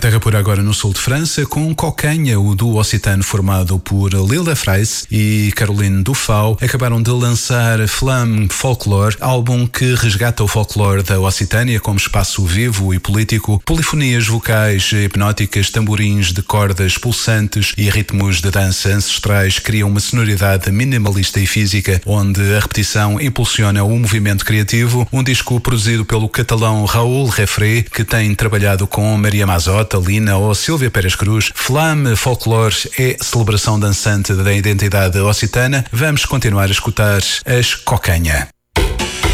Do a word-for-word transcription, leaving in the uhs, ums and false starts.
Terra Pura agora no sul de França, com Cocanha, o duo occitano formado por Lila Freis e Caroline Dufau, acabaram de lançar Flamme Folklore, álbum que resgata o folclore da Occitânia como espaço vivo e político, polifonias vocais hipnóticas, tamborins de cordas pulsantes e ritmos de dança ancestrais criam uma sonoridade minimalista e física, onde a repetição impulsiona o movimento criativo. Um disco produzido pelo catalão Raúl Refré, que tem trabalhado com Maria Mazota, Lina ou Silvia Pérez Cruz. Flamme Folklore é celebração dançante da identidade occitana. Vamos continuar a escutar as Cocanha.